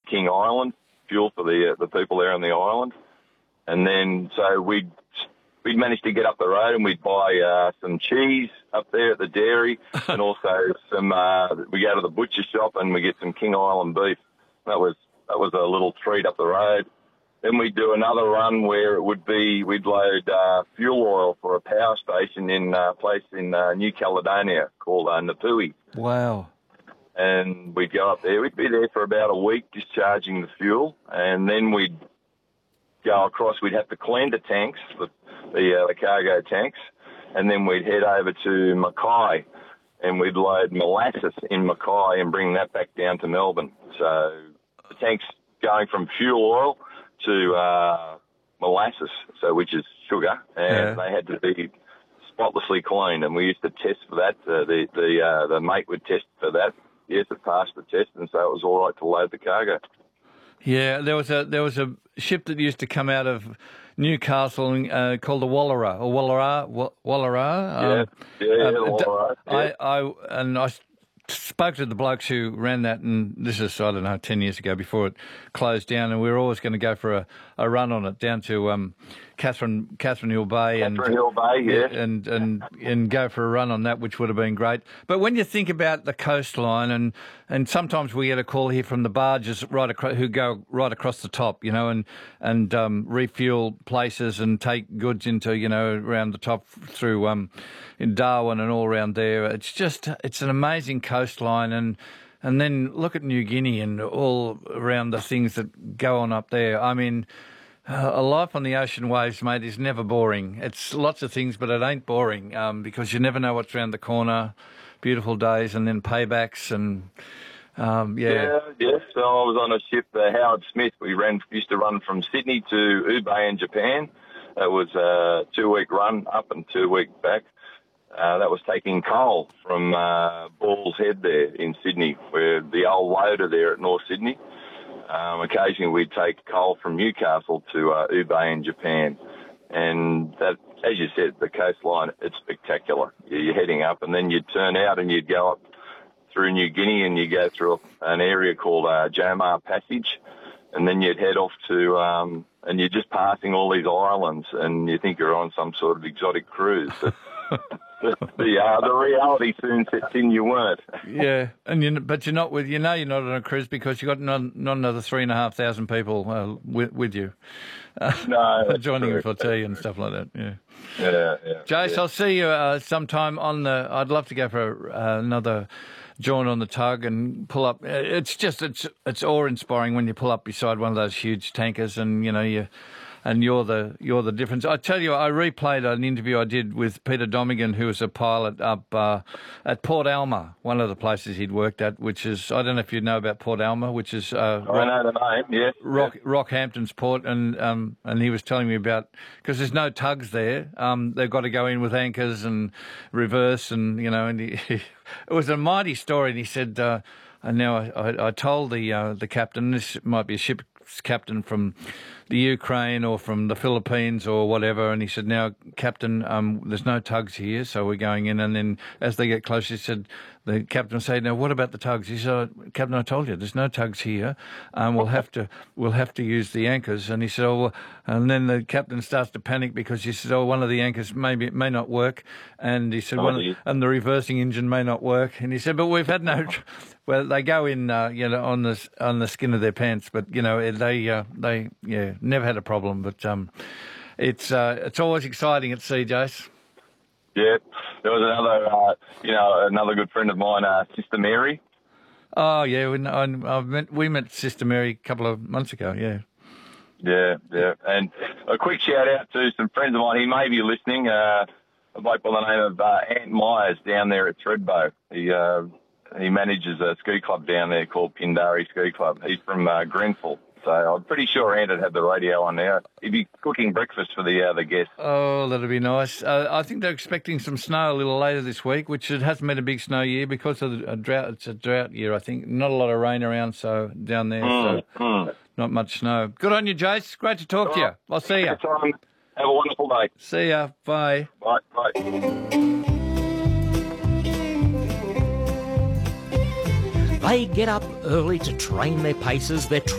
King Island, fuel for the people there on the island. And then so we'd manage to get up the road and we'd buy some cheese up there at the dairy and also we go to the butcher shop and we get some King Island beef. That was a little treat up the road. Then we'd do another run where it would be we'd load fuel oil for a power station in a place in New Caledonia called Napui. Wow. And we'd go up there. We'd be there for about a week discharging the fuel, and then we'd go across. We'd have to clean the tanks, the cargo tanks, and then we'd head over to Mackay, and we'd load molasses in Mackay and bring that back down to Melbourne. So the tanks going from fuel oil to molasses, which is sugar, and they had to be spotlessly clean. And we used to test for that. The mate would test for that. Yes, it passed the test, and so it was all right to load the cargo. Yeah, there was a ship that used to come out of Newcastle called the Wallara, or Wallara. The Wallara. I spoke to the blokes who ran that, and this is, I don't know, 10 years ago before it closed down, and we were always going to go for a run on it down to Catherine Hill Bay. Catherine Hill Bay, yeah. And go for a run on that, which would have been great. But when you think about the coastline, and sometimes we get a call here from the barges who go right across the top, and refuel places and take goods into, around the top through in Darwin and all around there. It's an amazing coastline, and then look at New Guinea and all around the things that go on up there. I mean, a life on the ocean waves, mate, is never boring. It's lots of things, but it ain't boring because you never know what's around the corner. Beautiful days and then paybacks and Yeah. So I was on a ship, Howard Smith. We used to run from Sydney to Ube in Japan. It was a 2-week run up and 2-week back. That was taking coal from Ball's Head there in Sydney, where the old loader there at North Sydney. Occasionally we'd take coal from Newcastle to Ube in Japan. And that, as you said, the coastline, it's spectacular. You're heading up and then you'd turn out and you'd go up through New Guinea and you go through an area called Jomar Passage. And then you'd head off to, and you're just passing all these islands and you think you're on some sort of exotic cruise. But the reality soon sets in, you weren't. Yeah, but you're not you're not on a cruise because you've got not another 3,500 people with you. No, joining you for tea and stuff like that. Yeah. Jace, yeah. I'll see you sometime on I'd love to go for another jaunt on the tug and pull up. It's awe-inspiring when you pull up beside one of those huge tankers and you're the difference. I tell you, I replayed an interview I did with Peter Domigan, who was a pilot up at Port Alma, one of the places he'd worked at, which is, I don't know if you know about Port Alma, which is I know the name, yes. Rockhampton's port, and he was telling me about, because there's no tugs there, they've got to go in with anchors and reverse, and it was a mighty story. And he said, and now I told the captain, this might be a ship's captain from the Ukraine or from the Philippines or whatever, and he said, now, Captain, there's no tugs here, so we're going in. And then as they get closer, he said, the captain said, now, what about the tugs? He said, Captain, I told you, there's no tugs here. We'll have to use the anchors. And he said, oh, well, and then the captain starts to panic because he said, oh, one of the anchors may not work. And he said, and the reversing engine may not work. And he said, but we've had no, well, they go in, on the skin of their pants, but, they never had a problem. But it's always exciting at sea, Jace. Yeah, there was another good friend of mine, Sister Mary. Oh yeah, we met Sister Mary a couple of months ago. Yeah. Yeah, and a quick shout out to some friends of mine. He may be listening. A bloke by the name of Ant Myers down there at Thredbo. He manages a ski club down there called Pindari Ski Club. He's from Grenfell. So I'm pretty sure Ant would have the radio on now. He'd be cooking breakfast for the guests. Oh, that'd be nice. I think they're expecting some snow a little later this week, which it hasn't been a big snow year because of a drought. It's a drought year, I think. Not a lot of rain around down there, so not much snow. Good on you, Jace. Great to talk to you. I'll see you. Have a wonderful day. See ya. Bye. Bye. They get up early to train their paces. They're